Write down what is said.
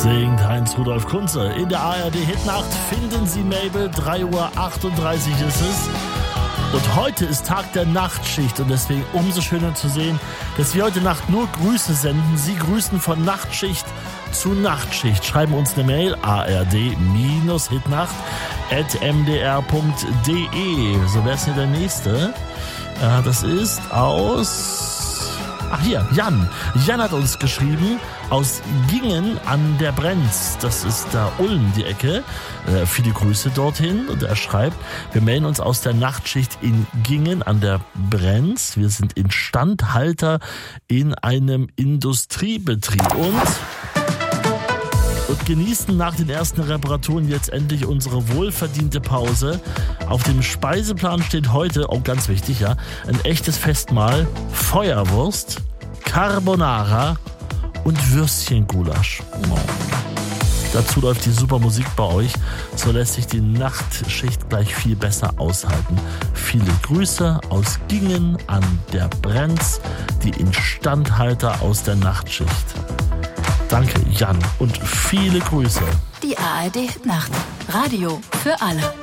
Singt Heinz-Rudolf Kunze. In der ARD-Hitnacht finden Sie Mabel, 3:38 Uhr ist es. Und heute ist Tag der Nachtschicht und deswegen umso schöner zu sehen, dass wir heute Nacht nur Grüße senden. Sie grüßen von Nachtschicht zu Nachtschicht. Schreiben uns eine Mail, ard-hitnacht@mdr.de. So, wer ist hier der Nächste? Das ist aus... Ach hier, Jan. Jan hat uns geschrieben aus Gingen an der Brenz. Das ist da Ulm, die Ecke. Viele Grüße dorthin. Und er schreibt, wir melden uns aus der Nachtschicht in Gingen an der Brenz. Wir sind Instandhalter in einem Industriebetrieb und genießen nach den ersten Reparaturen jetzt endlich unsere wohlverdiente Pause. Auf dem Speiseplan steht heute, auch ganz wichtig, ja, ein echtes Festmahl, Feuerwurst, Carbonara und Würstchengulasch. Oh. Dazu läuft die super Musik bei euch, so lässt sich die Nachtschicht gleich viel besser aushalten. Viele Grüße aus Gingen an der Brenz, die Instandhalter aus der Nachtschicht. Danke, Jan, und viele Grüße. Die ARD Nacht. Radio für alle.